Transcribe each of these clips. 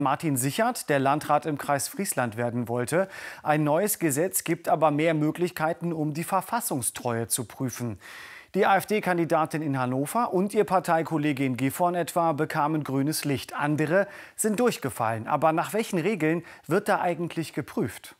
Martin Sichert, der Landrat im Kreis Friesland werden wollte. Ein neues Gesetz gibt aber mehr Möglichkeiten, um die Verfassungstreue zu prüfen. Die AfD-Kandidatin in Hannover und ihr Parteikollegin Gifhorn etwa bekamen grünes Licht. Andere sind durchgefallen. Aber nach welchen Regeln wird da eigentlich geprüft?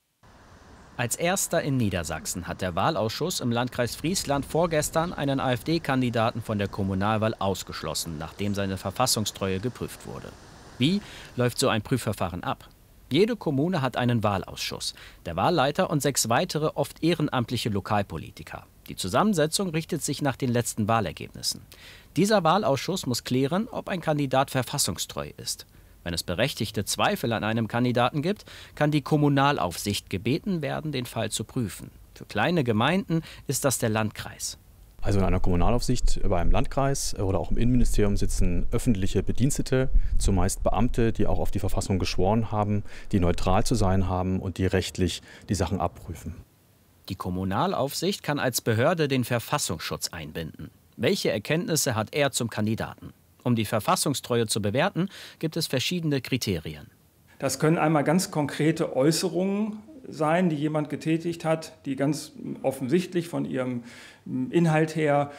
Als erster in Niedersachsen hat der Wahlausschuss im Landkreis Friesland vorgestern einen AfD-Kandidaten von der Kommunalwahl ausgeschlossen, nachdem seine Verfassungstreue geprüft wurde. Wie läuft so ein Prüfverfahren ab? Jede Kommune hat einen Wahlausschuss, der Wahlleiter und 6 weitere, oft ehrenamtliche Lokalpolitiker. Die Zusammensetzung richtet sich nach den letzten Wahlergebnissen. Dieser Wahlausschuss muss klären, ob ein Kandidat verfassungstreu ist. Wenn es berechtigte Zweifel an einem Kandidaten gibt, kann die Kommunalaufsicht gebeten werden, den Fall zu prüfen. Für kleine Gemeinden ist das der Landkreis. Also in einer Kommunalaufsicht bei einem Landkreis oder auch im Innenministerium sitzen öffentliche Bedienstete, zumeist Beamte, die auch auf die Verfassung geschworen haben, die neutral zu sein haben und die rechtlich die Sachen abprüfen. Die Kommunalaufsicht kann als Behörde den Verfassungsschutz einbinden. Welche Erkenntnisse hat er zum Kandidaten? Um die Verfassungstreue zu bewerten, gibt es verschiedene Kriterien. Das können einmal ganz konkrete Äußerungen sein, die jemand getätigt hat, die ganz offensichtlich von ihrem Inhalt her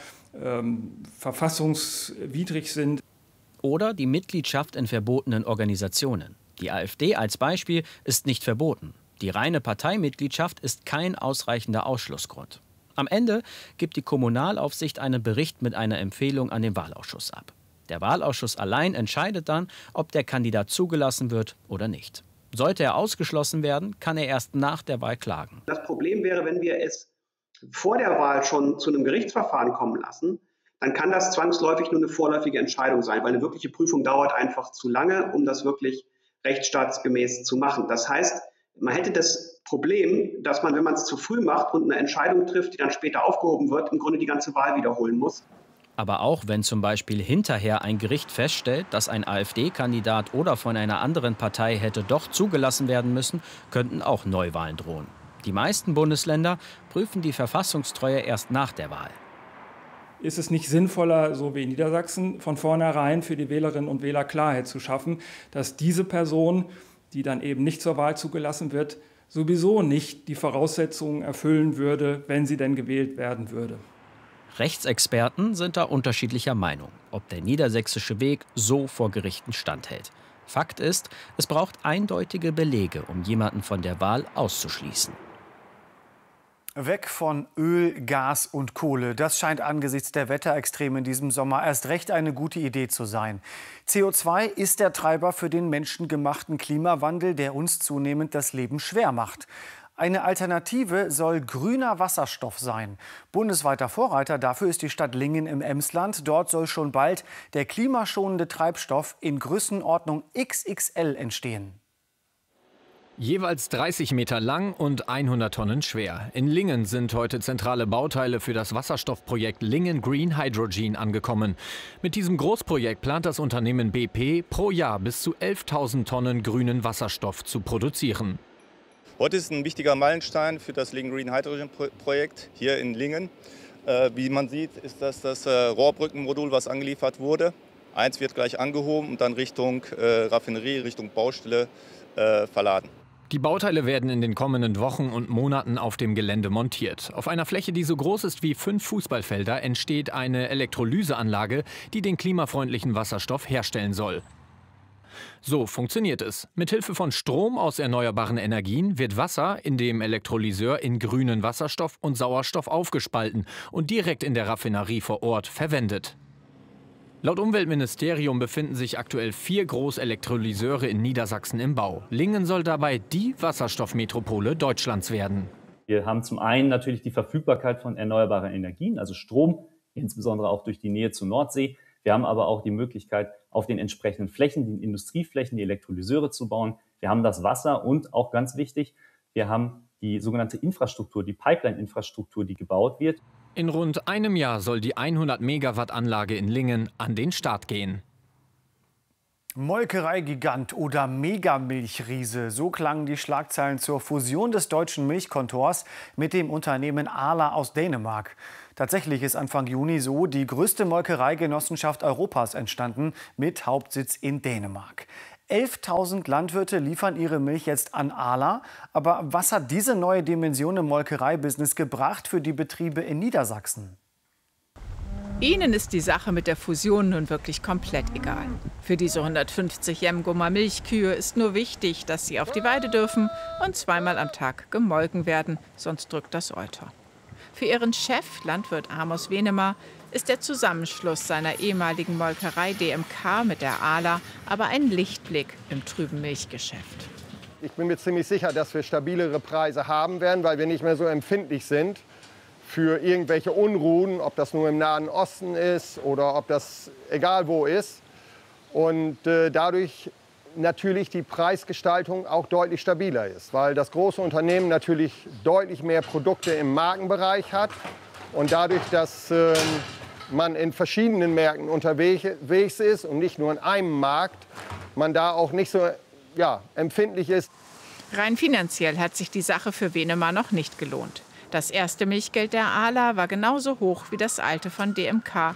verfassungswidrig sind. Oder die Mitgliedschaft in verbotenen Organisationen. Die AfD als Beispiel ist nicht verboten. Die reine Parteimitgliedschaft ist kein ausreichender Ausschlussgrund. Am Ende gibt die Kommunalaufsicht einen Bericht mit einer Empfehlung an den Wahlausschuss ab. Der Wahlausschuss allein entscheidet dann, ob der Kandidat zugelassen wird oder nicht. Sollte er ausgeschlossen werden, kann er erst nach der Wahl klagen. Das Problem wäre, wenn wir es vor der Wahl schon zu einem Gerichtsverfahren kommen lassen, dann kann das zwangsläufig nur eine vorläufige Entscheidung sein, weil eine wirkliche Prüfung dauert einfach zu lange, um das wirklich rechtsstaatsgemäß zu machen. Das heißt, man hätte das Problem, dass man, wenn man es zu früh macht und eine Entscheidung trifft, die dann später aufgehoben wird, im Grunde die ganze Wahl wiederholen muss. Aber auch wenn zum Beispiel hinterher ein Gericht feststellt, dass ein AfD-Kandidat oder von einer anderen Partei hätte doch zugelassen werden müssen, könnten auch Neuwahlen drohen. Die meisten Bundesländer prüfen die Verfassungstreue erst nach der Wahl. Ist es nicht sinnvoller, so wie in Niedersachsen, von vornherein für die Wählerinnen und Wähler Klarheit zu schaffen, dass diese Person, die dann eben nicht zur Wahl zugelassen wird, sowieso nicht die Voraussetzungen erfüllen würde, wenn sie denn gewählt werden würde? Rechtsexperten sind da unterschiedlicher Meinung, ob der niedersächsische Weg so vor Gerichten standhält. Fakt ist, es braucht eindeutige Belege, um jemanden von der Wahl auszuschließen. Weg von Öl, Gas und Kohle. Das scheint angesichts der Wetterextreme in diesem Sommer erst recht eine gute Idee zu sein. CO2 ist der Treiber für den menschengemachten Klimawandel, der uns zunehmend das Leben schwer macht. Eine Alternative soll grüner Wasserstoff sein. Bundesweiter Vorreiter dafür ist die Stadt Lingen im Emsland. Dort soll schon bald der klimaschonende Treibstoff in Größenordnung XXL entstehen. Jeweils 30 Meter lang und 100 Tonnen schwer. In Lingen sind heute zentrale Bauteile für das Wasserstoffprojekt Lingen Green Hydrogen angekommen. Mit diesem Großprojekt plant das Unternehmen BP pro Jahr bis zu 11.000 Tonnen grünen Wasserstoff zu produzieren. Heute ist ein wichtiger Meilenstein für das Lingen Green Hydrogen Projekt hier in Lingen. Wie man sieht, ist das Rohrbrückenmodul, was angeliefert wurde. Eins wird gleich angehoben und dann Richtung Raffinerie, Richtung Baustelle verladen. Die Bauteile werden in den kommenden Wochen und Monaten auf dem Gelände montiert. Auf einer Fläche, die so groß ist wie 5 Fußballfelder, entsteht eine Elektrolyseanlage, die den klimafreundlichen Wasserstoff herstellen soll. So funktioniert es. Mithilfe von Strom aus erneuerbaren Energien wird Wasser in dem Elektrolyseur in grünen Wasserstoff und Sauerstoff aufgespalten und direkt in der Raffinerie vor Ort verwendet. Laut Umweltministerium befinden sich aktuell 4 Großelektrolyseure in Niedersachsen im Bau. Lingen soll dabei die Wasserstoffmetropole Deutschlands werden. Wir haben zum einen natürlich die Verfügbarkeit von erneuerbaren Energien, also Strom, insbesondere auch durch die Nähe zur Nordsee. Wir haben aber auch die Möglichkeit, auf den entsprechenden Flächen, den Industrieflächen, die Elektrolyseure zu bauen. Wir haben das Wasser und auch ganz wichtig, wir haben die sogenannte Infrastruktur, die Pipeline-Infrastruktur, die gebaut wird. In rund einem Jahr soll die 100 Megawatt Anlage in Lingen an den Start gehen. Molkereigigant oder Megamilchriese, so klangen die Schlagzeilen zur Fusion des deutschen Milchkontors mit dem Unternehmen Arla aus Dänemark. Tatsächlich ist Anfang Juni so die größte Molkereigenossenschaft Europas entstanden, mit Hauptsitz in Dänemark. 11.000 Landwirte liefern ihre Milch jetzt an Arla. Aber was hat diese neue Dimension im Molkereibusiness gebracht für die Betriebe in Niedersachsen? Ihnen ist die Sache mit der Fusion nun wirklich komplett egal. Für diese 150 Jemgummer Milchkühe ist nur wichtig, dass sie auf die Weide dürfen und zweimal am Tag gemolken werden, sonst drückt das Euter. Für ihren Chef, Landwirt Amos Venemer, ist der Zusammenschluss seiner ehemaligen Molkerei DMK mit der Arla aber ein Lichtblick im trüben Milchgeschäft. Ich bin mir ziemlich sicher, dass wir stabilere Preise haben werden, weil wir nicht mehr so empfindlich sind für irgendwelche Unruhen, ob das nur im Nahen Osten ist oder ob das egal wo ist. Und dadurch natürlich die Preisgestaltung auch deutlich stabiler ist, weil das große Unternehmen natürlich deutlich mehr Produkte im Markenbereich hat. Und dadurch, dass man in verschiedenen Märkten unterwegs ist und nicht nur in einem Markt, man da auch nicht so empfindlich ist. Rein finanziell hat sich die Sache für Venemer noch nicht gelohnt. Das erste Milchgeld der Arla war genauso hoch wie das alte von DMK.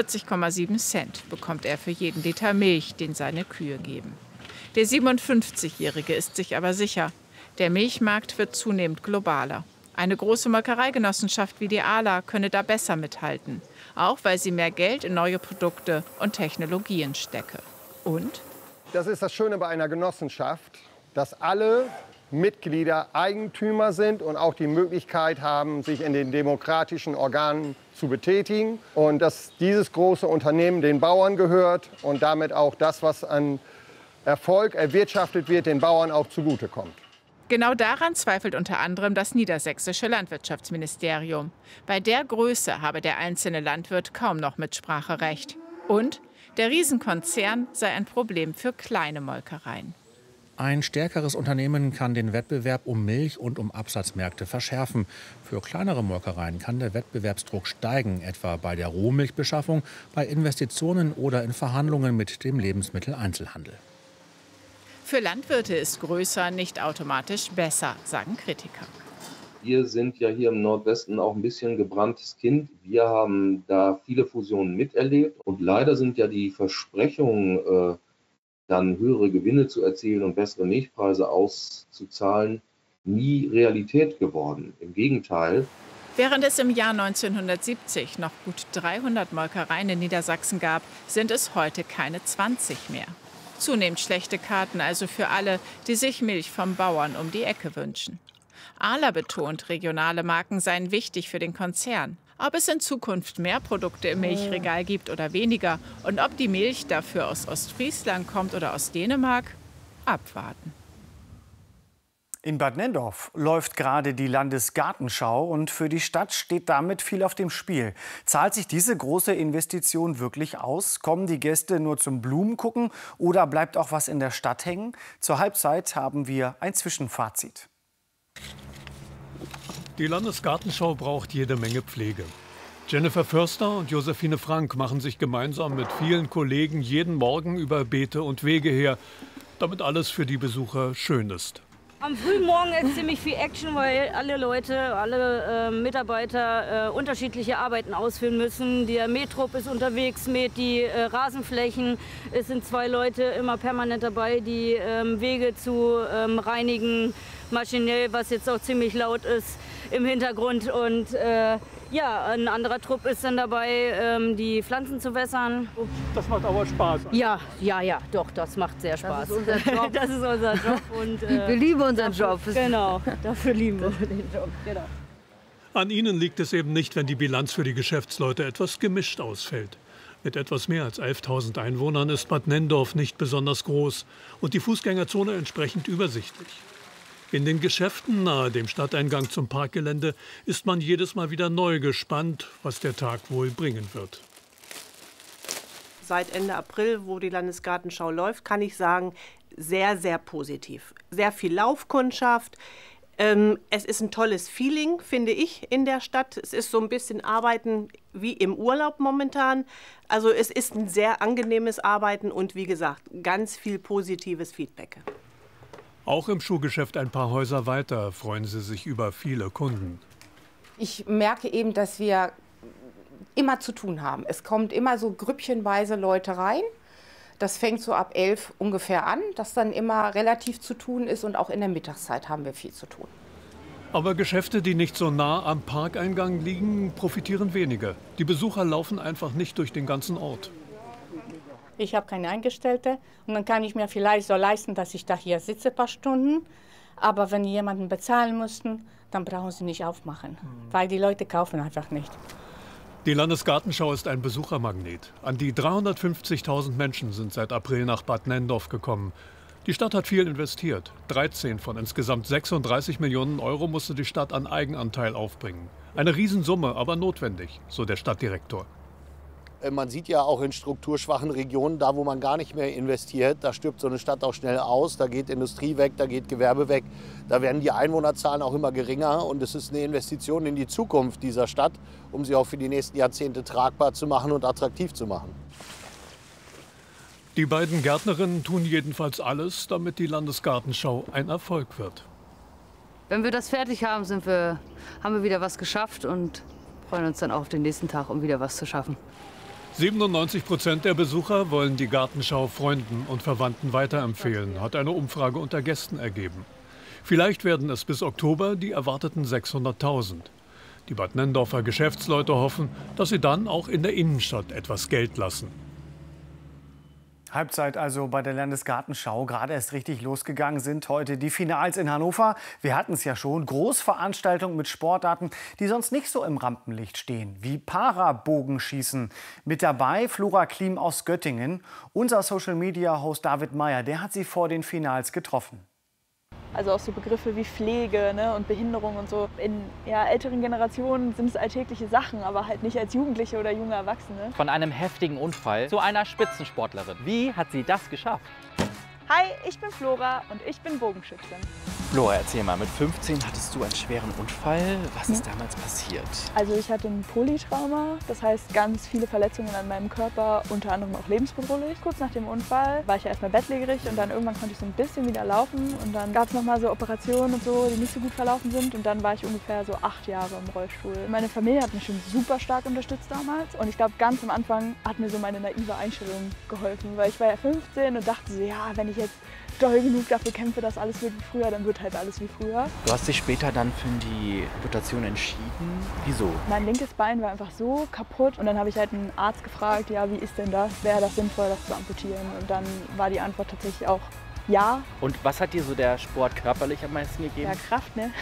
40,7 Cent bekommt er für jeden Liter Milch, den seine Kühe geben. Der 57-Jährige ist sich aber sicher, der Milchmarkt wird zunehmend globaler. Eine große Molkereigenossenschaft wie die Arla könne da besser mithalten, auch weil sie mehr Geld in neue Produkte und Technologien stecke. Und? Das ist das Schöne bei einer Genossenschaft, dass alle Mitglieder Eigentümer sind und auch die Möglichkeit haben, sich in den demokratischen Organen zu betätigen. Und dass dieses große Unternehmen den Bauern gehört und damit auch das, was an Erfolg erwirtschaftet wird, den Bauern auch zugutekommt. Genau daran zweifelt unter anderem das niedersächsische Landwirtschaftsministerium. Bei der Größe habe der einzelne Landwirt kaum noch Mitspracherecht. Und der Riesenkonzern sei ein Problem für kleine Molkereien. Ein stärkeres Unternehmen kann den Wettbewerb um Milch und um Absatzmärkte verschärfen. Für kleinere Molkereien kann der Wettbewerbsdruck steigen, etwa bei der Rohmilchbeschaffung, bei Investitionen oder in Verhandlungen mit dem Lebensmitteleinzelhandel. Für Landwirte ist größer nicht automatisch besser, sagen Kritiker. Wir sind ja hier im Nordwesten auch ein bisschen gebranntes Kind. Wir haben da viele Fusionen miterlebt. Und leider sind ja die Versprechungen, dann höhere Gewinne zu erzielen und bessere Milchpreise auszuzahlen, nie Realität geworden. Im Gegenteil. Während es im Jahr 1970 noch gut 300 Molkereien in Niedersachsen gab, sind es heute keine 20 mehr. Zunehmend schlechte Karten also für alle, die sich Milch vom Bauern um die Ecke wünschen. Arla betont, regionale Marken seien wichtig für den Konzern. Ob es in Zukunft mehr Produkte im Milchregal gibt oder weniger und ob die Milch dafür aus Ostfriesland kommt oder aus Dänemark, abwarten. In Bad Nenndorf läuft gerade die Landesgartenschau und für die Stadt steht damit viel auf dem Spiel. Zahlt sich diese große Investition wirklich aus? Kommen die Gäste nur zum Blumengucken oder bleibt auch was in der Stadt hängen? Zur Halbzeit haben wir ein Zwischenfazit. Die Landesgartenschau braucht jede Menge Pflege. Jennifer Förster und Josephine Frank machen sich gemeinsam mit vielen Kollegen jeden Morgen über Beete und Wege her, damit alles für die Besucher schön ist. Am frühen Morgen ist ziemlich viel Action, weil alle Leute, alle Mitarbeiter unterschiedliche Arbeiten ausführen müssen. Der Mähtrupp ist unterwegs, mäht die Rasenflächen. Es sind 2 Leute immer permanent dabei, die Wege zu reinigen, maschinell, was jetzt auch ziemlich laut ist im Hintergrund. Und ja, ein anderer Trupp ist dann dabei, die Pflanzen zu wässern. Das macht aber Spaß. Ja, doch, das macht sehr Spaß. Das ist unser Job. Das ist unser Job. Und, wir lieben unseren Job. Genau, dafür lieben wir den Job. Genau. An ihnen liegt es eben nicht, wenn die Bilanz für die Geschäftsleute etwas gemischt ausfällt. Mit etwas mehr als 11.000 Einwohnern ist Bad Nenndorf nicht besonders groß und die Fußgängerzone entsprechend übersichtlich. In den Geschäften nahe dem Stadteingang zum Parkgelände ist man jedes Mal wieder neu gespannt, was der Tag wohl bringen wird. Seit Ende April, wo die Landesgartenschau läuft, kann ich sagen, sehr, sehr positiv. Sehr viel Laufkundschaft. Es ist ein tolles Feeling, finde ich, in der Stadt. Es ist so ein bisschen Arbeiten wie im Urlaub momentan. Also es ist ein sehr angenehmes Arbeiten und wie gesagt, ganz viel positives Feedback. Auch im Schuhgeschäft ein paar Häuser weiter freuen sie sich über viele Kunden. Ich merke eben, dass wir immer zu tun haben. Es kommt immer so grüppchenweise Leute rein. Das fängt so ab 11 ungefähr an, dass dann immer relativ zu tun ist und auch in der Mittagszeit haben wir viel zu tun. Aber Geschäfte, die nicht so nah am Parkeingang liegen, profitieren weniger. Die Besucher laufen einfach nicht durch den ganzen Ort. Ich habe keine Angestellte und dann kann ich mir vielleicht so leisten, dass ich da hier sitze ein paar Stunden. Aber wenn die jemanden bezahlen müssten, dann brauchen sie nicht aufmachen, weil die Leute kaufen einfach nicht. Die Landesgartenschau ist ein Besuchermagnet. An die 350.000 Menschen sind seit April nach Bad Nenndorf gekommen. Die Stadt hat viel investiert. 13 von insgesamt 36 Millionen Euro musste die Stadt an Eigenanteil aufbringen. Eine Riesensumme, aber notwendig, so der Stadtdirektor. Man sieht ja auch in strukturschwachen Regionen, da wo man gar nicht mehr investiert, da stirbt so eine Stadt auch schnell aus, da geht Industrie weg, da geht Gewerbe weg, da werden die Einwohnerzahlen auch immer geringer und es ist eine Investition in die Zukunft dieser Stadt, um sie auch für die nächsten Jahrzehnte tragbar zu machen und attraktiv zu machen. Die beiden Gärtnerinnen tun jedenfalls alles, damit die Landesgartenschau ein Erfolg wird. Wenn wir das fertig haben, haben wir wieder was geschafft und freuen uns dann auch auf den nächsten Tag, um wieder was zu schaffen. 97% der Besucher wollen die Gartenschau Freunden und Verwandten weiterempfehlen, hat eine Umfrage unter Gästen ergeben. Vielleicht werden es bis Oktober die erwarteten 600.000. Die Bad Nenndorfer Geschäftsleute hoffen, dass sie dann auch in der Innenstadt etwas Geld lassen. Halbzeit also bei der Landesgartenschau. Gerade erst richtig losgegangen sind heute die Finals in Hannover. Wir hatten es ja schon. Großveranstaltungen mit Sportarten, die sonst nicht so im Rampenlicht stehen, wie Parabogenschießen. Mit dabei Flora Klim aus Göttingen. Unser Social-Media-Host David Meyer, der hat sie vor den Finals getroffen. Also auch so Begriffe wie Pflege, ne, und Behinderung und so. In älteren Generationen sind es alltägliche Sachen, aber halt nicht als Jugendliche oder junge Erwachsene. Von einem heftigen Unfall zu einer Spitzensportlerin. Wie hat sie das geschafft? Hi, ich bin Flora und ich bin Bogenschützin. Flora, erzähl mal, mit 15 hattest du einen schweren Unfall. Was ist damals passiert? Also ich hatte ein Polytrauma, das heißt ganz viele Verletzungen an meinem Körper, unter anderem auch lebensbedrohlich. Kurz nach dem Unfall war ich ja erstmal bettlägerig und dann irgendwann konnte ich so ein bisschen wieder laufen. Und dann gab es nochmal so Operationen und so, die nicht so gut verlaufen sind. Und dann war ich ungefähr so 8 Jahre im Rollstuhl. Meine Familie hat mich schon super stark unterstützt damals. Und ich glaube, ganz am Anfang hat mir so meine naive Einstellung geholfen. Weil ich war ja 15 und dachte so, ja, wenn ich jetzt doll genug dafür kämpfe, dass alles wird wie früher, dann wird halt alles wie früher. Du hast dich später dann für die Amputation entschieden. Wieso? Mein linkes Bein war einfach so kaputt und dann habe ich halt einen Arzt gefragt, ja, wie ist denn das? Wäre das sinnvoll, das zu amputieren? Und dann war die Antwort tatsächlich auch ja. Und was hat dir so der Sport körperlich am meisten gegeben? Ja, Kraft, ne?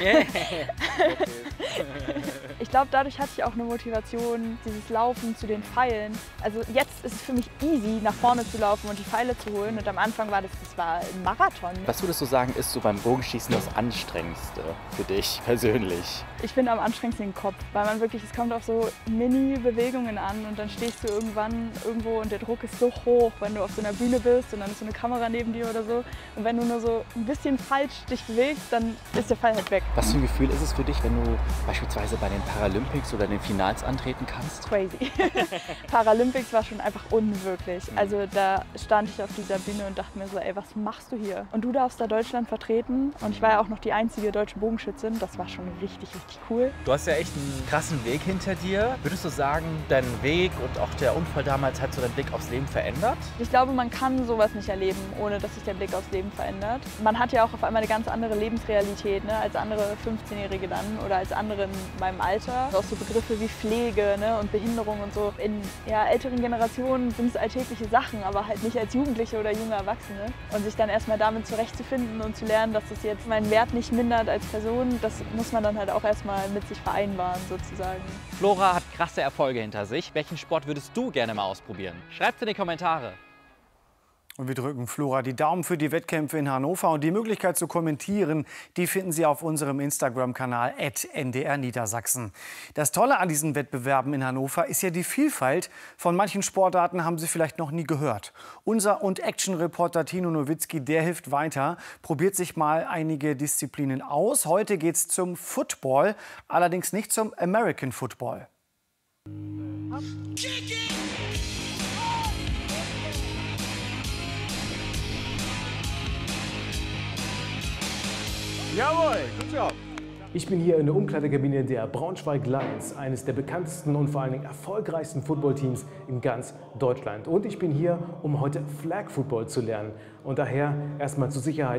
Ich glaube, dadurch hatte ich auch eine Motivation, dieses Laufen zu den Pfeilen. Also jetzt ist es für mich easy, nach vorne zu laufen und die Pfeile zu holen. Und am Anfang war das war ein Marathon. Was würdest du sagen, ist so beim Bogenschießen das Anstrengendste für dich persönlich? Ich finde am anstrengendsten den Kopf, weil man wirklich, es kommt auf so Mini-Bewegungen an und dann stehst du irgendwann irgendwo und der Druck ist so hoch, wenn du auf so einer Bühne bist und dann ist so eine Kamera neben dir oder so. Und wenn du nur so ein bisschen falsch dich bewegst, dann ist der Pfeil halt weg. Was für ein Gefühl ist es für dich, wenn du beispielsweise bei den Paralympics oder den Finals antreten kannst? Crazy. Paralympics war schon einfach unwirklich. Also da stand ich auf dieser Bühne und dachte mir so, ey, was machst du hier? Und du darfst da Deutschland vertreten und ich war ja auch noch die einzige deutsche Bogenschützin. Das war schon richtig, richtig cool. Du hast ja echt einen krassen Weg hinter dir. Würdest du sagen, dein Weg und auch der Unfall damals hat so deinen Blick aufs Leben verändert? Ich glaube, man kann sowas nicht erleben, ohne dass sich der Blick aufs Leben verändert. Man hat ja auch auf einmal eine ganz andere Lebensrealität, ne, als andere 15-Jährige dann oder als andere in meinem Alter. Auch so Begriffe wie Pflege, ne, und Behinderung und so. In älteren Generationen sind es alltägliche Sachen, aber halt nicht als Jugendliche oder junge Erwachsene. Und sich dann erstmal damit zurechtzufinden und zu lernen, dass das jetzt meinen Wert nicht mindert als Person, das muss man dann halt auch erstmal mit sich vereinbaren sozusagen. Flora hat krasse Erfolge hinter sich. Welchen Sport würdest du gerne mal ausprobieren? Schreib's in die Kommentare. Und wir drücken Flora die Daumen für die Wettkämpfe in Hannover. Und die Möglichkeit zu kommentieren, die finden Sie auf unserem Instagram-Kanal @ndrniedersachsen. Das Tolle an diesen Wettbewerben in Hannover ist ja die Vielfalt. Von manchen Sportarten haben Sie vielleicht noch nie gehört. Unser Und-Action-Reporter Tino Nowitzki, der hilft weiter, probiert sich mal einige Disziplinen aus. Heute geht es zum Football, allerdings nicht zum American Football. Jawohl, gut Job. Ich bin hier in der Umkleidekabine der Braunschweig Lions, eines der bekanntesten und vor allen Dingen erfolgreichsten Footballteams in ganz Deutschland. Und ich bin hier, um heute Flag Football zu lernen. Und daher erstmal zur Sicherheit